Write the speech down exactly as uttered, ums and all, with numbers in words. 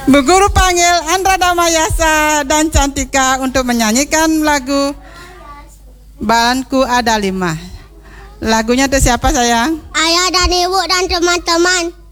Bu Guru panggil Andra Damayasa dan Cantika untuk menyanyikan lagu Balanku Ada Lima. Lagunya itu siapa sayang? Ayah dan ibu dan teman-teman.